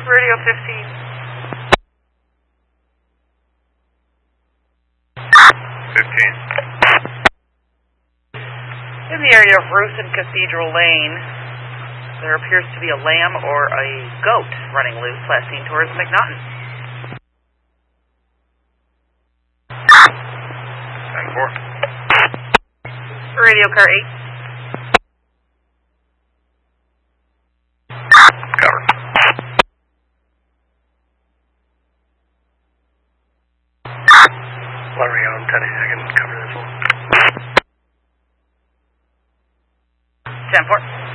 Radio 15. 15. In the area of Ruth and Cathedral Lane, there appears to be a lamb or a goat running loose, last seen towards McNaughton. 10-4. Radio car 8. Cover. Larry on 10, I can cover this one. 10-4.